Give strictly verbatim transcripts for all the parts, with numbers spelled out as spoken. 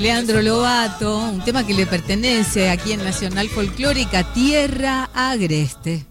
Leandro Lobato, un tema que le pertenece aquí en Nacional Folclórica, Tierra Agreste.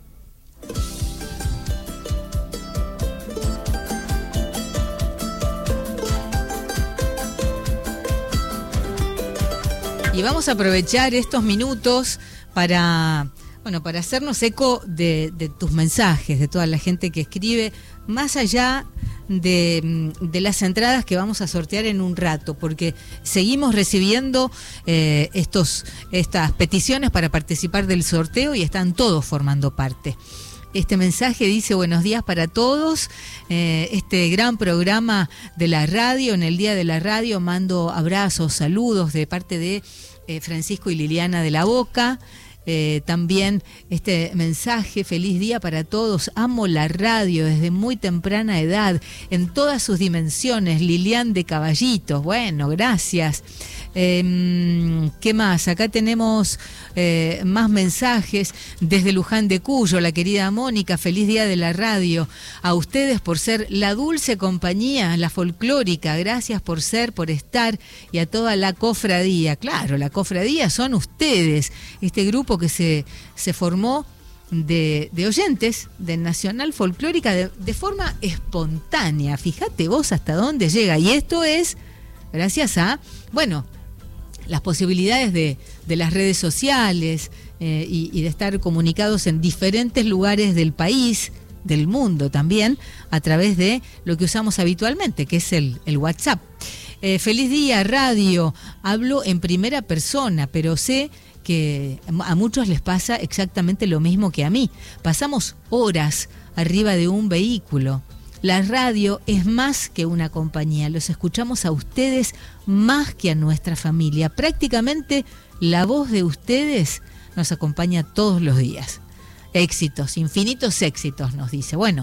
Y vamos a aprovechar estos minutos para, bueno, para hacernos eco de, de tus mensajes, de toda la gente que escribe, más allá de, de las entradas que vamos a sortear en un rato, porque seguimos recibiendo eh, estos, estas peticiones para participar del sorteo y están todos formando parte. Este mensaje dice: buenos días para todos, eh, este gran programa de la radio, en el Día de la Radio mando abrazos, saludos de parte de eh, Francisco y Liliana de la Boca. Eh, también este mensaje: feliz día para todos, amo la radio desde muy temprana edad, en todas sus dimensiones. Lilian de Caballitos, bueno, gracias. Eh, ¿Qué más? Acá tenemos eh, más mensajes desde Luján de Cuyo, la querida Mónica: feliz día de la radio, a ustedes por ser la dulce compañía, la folclórica, gracias por ser, por estar, y a toda la cofradía. Claro, la cofradía son ustedes, este grupo que se, se formó de, de oyentes de Nacional Folclórica de, de forma espontánea. Fíjate vos hasta dónde llega, y esto es gracias a, bueno, las posibilidades de, de las redes sociales eh, y, y de estar comunicados en diferentes lugares del país, del mundo también, a través de lo que usamos habitualmente, que es el, el WhatsApp. Eh, feliz día, radio. Hablo en primera persona, pero sé que a muchos les pasa exactamente lo mismo que a mí. Pasamos horas arriba de un vehículo. La radio es más que una compañía, los escuchamos a ustedes más que a nuestra familia. Prácticamente la voz de ustedes nos acompaña todos los días. Éxitos, infinitos éxitos, nos dice. Bueno,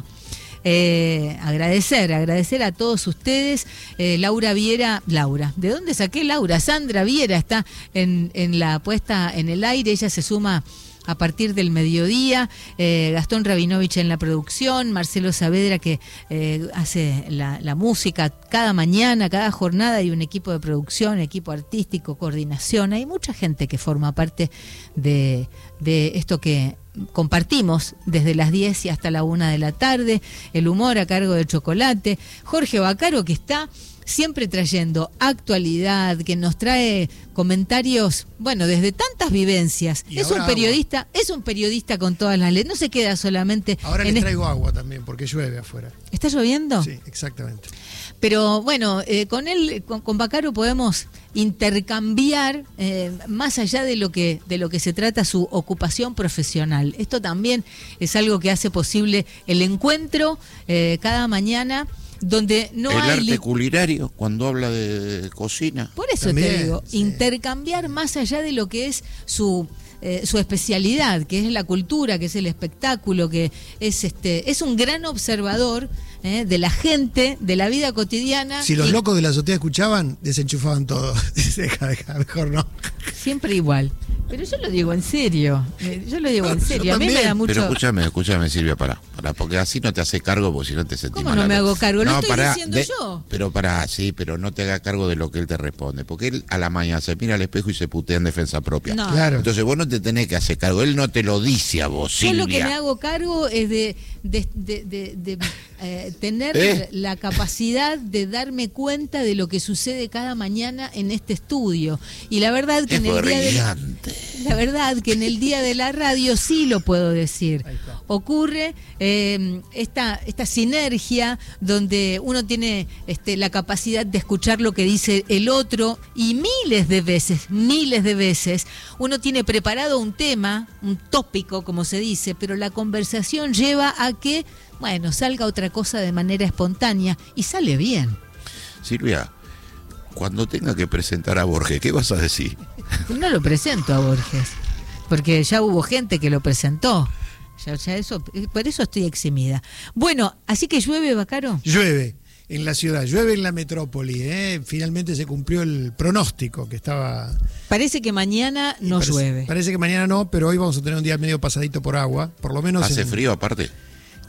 eh, agradecer, agradecer a todos ustedes. Eh, Laura Viera, Laura, ¿de dónde saqué Laura? Sandra Viera está en, en la puesta en el aire, ella se suma a partir del mediodía. eh, Gastón Rabinovich en la producción, Marcelo Saavedra que eh, hace la, la música cada mañana, cada jornada. Hay un equipo de producción, equipo artístico, coordinación, hay mucha gente que forma parte de, de esto que compartimos desde las diez y hasta la una de la tarde. El humor a cargo de Chocolate, Jorge Bacaro, que está siempre trayendo actualidad, que nos trae comentarios, bueno, desde tantas vivencias. Y es un periodista, agua. es un periodista con todas las leyes, no se queda solamente. Ahora en les traigo est- agua también, porque llueve afuera. ¿Está lloviendo? Sí, exactamente. Pero bueno, eh, con él, con, con Bacaro podemos intercambiar eh, más allá de lo que de lo que se trata su ocupación profesional. Esto también es algo que hace posible el encuentro eh, cada mañana, donde no el hay arte li- culinario cuando habla de cocina. Por eso también, te digo, sí. intercambiar más allá de lo que es su eh, su especialidad, que es la cultura, que es el espectáculo, que es este es un gran observador eh, de la gente, de la vida cotidiana. Si los y locos de la azotea escuchaban, desenchufaban todo. Deja, deja, mejor no. siempre igual. Pero yo lo digo en serio, eh, yo lo digo en Yo serio. A mí me también. da mucho. Pero escúchame, escúchame, Silvia, pará, pará, porque así no te hace cargo, porque si no te sentís ¿Cómo mal. no me hago cargo? Lo estoy pará, diciendo de- yo. Pero pará, sí, pero no te haga cargo de lo que él te responde, porque él a la mañana se mira al espejo y se putea en defensa propia. No. Claro. Entonces vos no te tenés que hacer cargo, él no te lo dice a vos, Yo Silvia. lo que me hago cargo es de, de, de, de, de, eh, tener ¿Eh? la capacidad de darme cuenta de lo que sucede cada mañana en este estudio. Y la verdad que Es en el día de la, brillante. la verdad que en el día de la radio sí lo puedo decir. Ahí está. Ocurre eh, esta, esta sinergia donde uno tiene este, la capacidad de escuchar lo que dice el otro, y miles de veces, miles de veces, uno tiene preparado un tema, un tópico, como se dice, pero la conversación lleva a que, bueno, salga otra cosa de manera espontánea y sale bien. Silvia, cuando tenga que presentar a Borges, ¿qué vas a decir? No lo presento a Borges, porque ya hubo gente que lo presentó. Ya, ya eso, por eso estoy eximida. Bueno, así que llueve, Bacaro. Llueve en la ciudad, llueve en la metrópoli. ¿eh? Finalmente se cumplió el pronóstico que estaba. Parece que mañana no parece, llueve. Parece que mañana no, pero hoy vamos a tener un día medio pasadito por agua, por lo menos. ¿Hace en, frío aparte? No,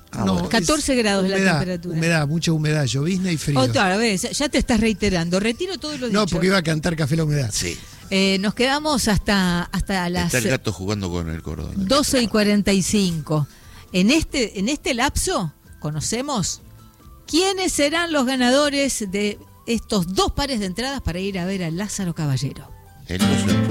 Ah, no, bueno. catorce grados la humedad, temperatura. Humedad, mucha humedad, llovizna y frío. Otra vez, ya te estás reiterando. Retiro todo lo dicho. No, porque iba a cantar Café la Humedad. Sí. Eh, nos quedamos hasta, hasta las Está el gato jugando con el cordón. doce y cuarenta y cinco. En este, en este lapso, conocemos quiénes serán los ganadores de estos dos pares de entradas para ir a ver a Lázaro Caballero. El